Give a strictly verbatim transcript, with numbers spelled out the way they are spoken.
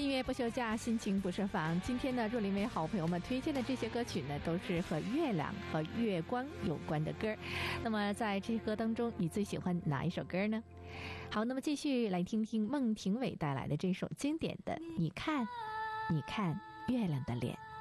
音乐不休假，心情不设防。今天呢，若琳为好朋友们推荐的这些歌曲呢，都是和月亮和月光有关的歌。那么在这些歌当中，你最喜欢哪一首歌呢？好，那么继续来听听孟庭苇带来的这首经典的《你看，你看月亮的脸》。